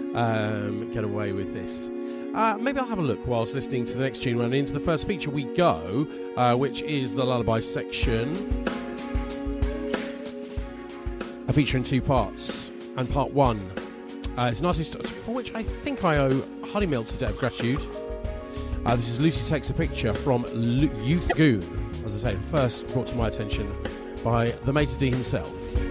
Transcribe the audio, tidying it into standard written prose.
get away with this. Maybe I'll have a look whilst listening to the next tune. Run into the first feature we go, which is the lullaby section. A feature in two parts, and part one is an artist for which I think I owe Honey Mills a debt of gratitude. This is Lucy Takes a Picture from Youth Goon. As I say, first brought to my attention by the Maitre D himself.